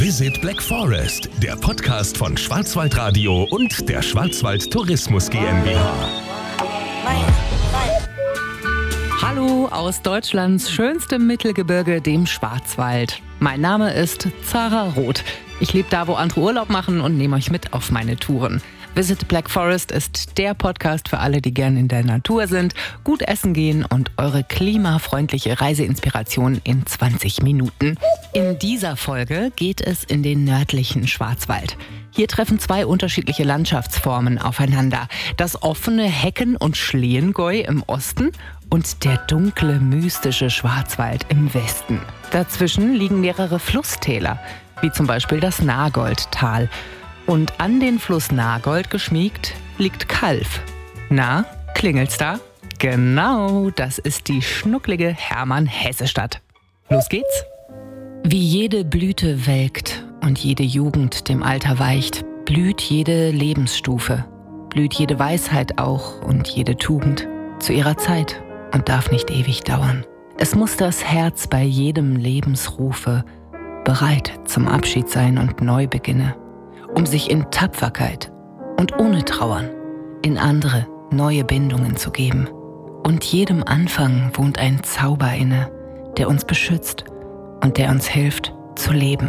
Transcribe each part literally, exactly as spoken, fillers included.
Visit Black Forest, der Podcast von Schwarzwaldradio und der Schwarzwald Tourismus GmbH. Hallo aus Deutschlands schönstem Mittelgebirge, dem Schwarzwald. Mein Name ist Zara Roth. Ich lebe da, wo andere Urlaub machen und nehme euch mit auf meine Touren. Visit Black Forest ist der Podcast für alle, die gern in der Natur sind, gut essen gehen und eure klimafreundliche Reiseinspiration in zwanzig Minuten. In dieser Folge geht es in den nördlichen Schwarzwald. Hier treffen zwei unterschiedliche Landschaftsformen aufeinander. Das offene Hecken- und Schleengäu im Osten und der dunkle, mystische Schwarzwald im Westen. Dazwischen liegen mehrere Flusstäler, wie zum Beispiel das Nagoldtal. Und an den Fluss Nagold geschmiegt liegt Calw. Na, klingelt's da? Genau, das ist die schnucklige Hermann-Hesse-Stadt. Los geht's! Wie jede Blüte welkt und jede Jugend dem Alter weicht, blüht jede Lebensstufe, blüht jede Weisheit auch und jede Tugend zu ihrer Zeit und darf nicht ewig dauern. Es muss das Herz bei jedem Lebensrufe bereit zum Abschied sein und Neubeginne, um sich in Tapferkeit und ohne Trauern in andere neue Bindungen zu geben. Und jedem Anfang wohnt ein Zauber inne, der uns beschützt und der uns hilft zu leben.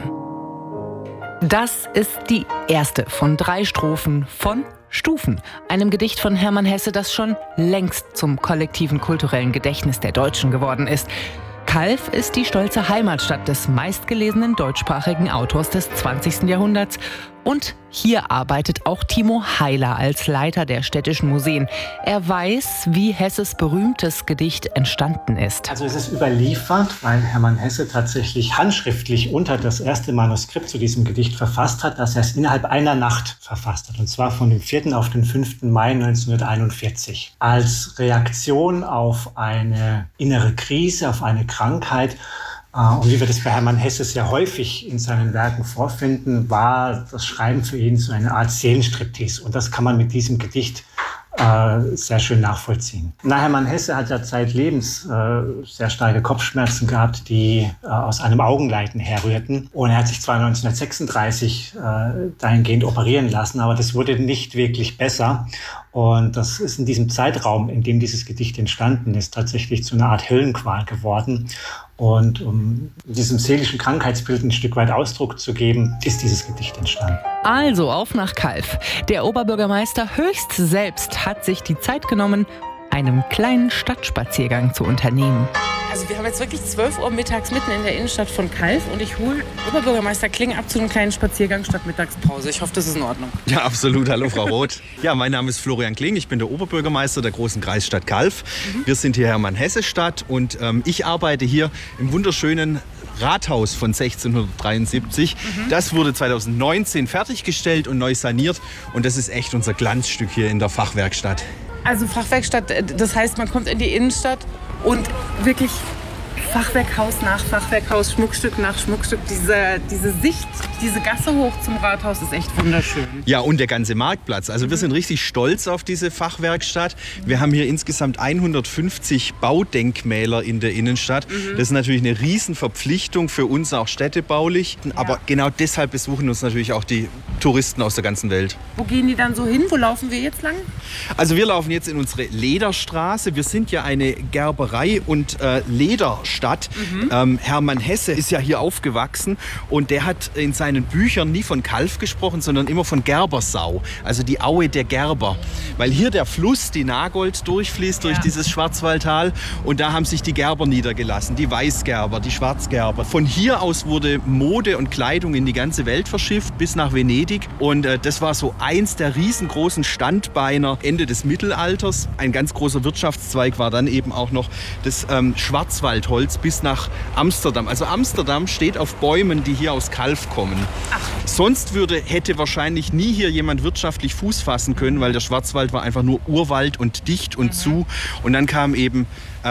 Das ist die erste von drei Strophen von Stufen, einem Gedicht von Hermann Hesse, das schon längst zum kollektiven kulturellen Gedächtnis der Deutschen geworden ist. Calw ist die stolze Heimatstadt des meistgelesenen deutschsprachigen Autors des zwanzigsten Jahrhunderts. Und hier arbeitet auch Timo Heiler als Leiter der städtischen Museen. Er weiß, wie Hesses berühmtes Gedicht entstanden ist. Also es ist überliefert, weil Hermann Hesse tatsächlich handschriftlich unter das erste Manuskript zu diesem Gedicht verfasst hat, dass er es innerhalb einer Nacht verfasst hat. Und zwar von dem vierten auf den fünften Mai neunzehnhunderteinundvierzig. Als Reaktion auf eine innere Krise, auf eine Krankheit. Und wie wir das bei Hermann Hesse sehr häufig in seinen Werken vorfinden, war das Schreiben für ihn so eine Art Seelenstriptease. Und das kann man mit diesem Gedicht äh, sehr schön nachvollziehen. Na, Hermann Hesse hat ja zeitlebens äh, sehr starke Kopfschmerzen gehabt, die äh, aus einem Augenleiden herrührten. Und er hat sich zwar neunzehnhundertsechsunddreißig äh, dahingehend operieren lassen, aber das wurde nicht wirklich besser. Und das ist in diesem Zeitraum, in dem dieses Gedicht entstanden ist, tatsächlich zu einer Art Höllenqual geworden. Und um diesem seelischen Krankheitsbild ein Stück weit Ausdruck zu geben, ist dieses Gedicht entstanden. Also auf nach Calw. Der Oberbürgermeister Höchst selbst hat sich die Zeit genommen, einen kleinen Stadtspaziergang zu unternehmen. Also wir haben jetzt wirklich zwölf Uhr mittags mitten in der Innenstadt von Calw und ich hole Oberbürgermeister Kling ab zu einem kleinen Spaziergang statt Mittagspause. Ich hoffe, das ist in Ordnung. Ja, absolut. Hallo, Frau Roth. Ja, mein Name ist Florian Kling. Ich bin der Oberbürgermeister der großen Kreisstadt Calw. Mhm. Wir sind hier Hermann-Hesse-Stadt und ähm, ich arbeite hier im wunderschönen Rathaus von sechzehnhundertdreiundsiebzig. Mhm. Das wurde zweitausendneunzehn fertiggestellt und neu saniert. Und das ist echt unser Glanzstück hier in der Fachwerkstatt. Also Fachwerkstatt, das heißt, man kommt in die Innenstadt und wirklich Fachwerkhaus nach Fachwerkhaus, Schmuckstück nach Schmuckstück. Diese, diese Sicht, diese Gasse hoch zum Rathaus ist echt wunderschön. Ja, und der ganze Marktplatz. Also wir sind richtig stolz auf diese Fachwerkstatt. Wir haben hier insgesamt hundertfünfzig Baudenkmäler in der Innenstadt. Mhm. Das ist natürlich eine Riesenverpflichtung für uns, auch städtebaulich. Aber ja, genau deshalb besuchen uns natürlich auch die Touristen aus der ganzen Welt. Wo gehen die dann so hin? Wo laufen wir jetzt lang? Also wir laufen jetzt in unsere Lederstraße. Wir sind ja eine Gerberei- und äh, Lederstadt. Mhm. Ähm, Hermann Hesse ist ja hier aufgewachsen und der hat in seinen Büchern nie von Calw gesprochen, sondern immer von Gerbersau, also die Aue der Gerber. Weil hier der Fluss, die Nagold, durchfließt durch ja. dieses Schwarzwaldtal und da haben sich die Gerber niedergelassen, die Weißgerber, die Schwarzgerber. Von hier aus wurde Mode und Kleidung in die ganze Welt verschifft, bis nach Venedig und äh, das war so eins der riesengroßen Standbeiner Ende des Mittelalters. Ein ganz großer Wirtschaftszweig war dann eben auch noch das ähm, Schwarzwaldholz bis nach Amsterdam. Also Amsterdam steht auf Bäumen, die hier aus Calw kommen. Ach. Sonst würde, hätte wahrscheinlich nie hier jemand wirtschaftlich Fuß fassen können, weil der Schwarzwald war einfach nur Urwald und dicht und mhm. zu. Und dann kam eben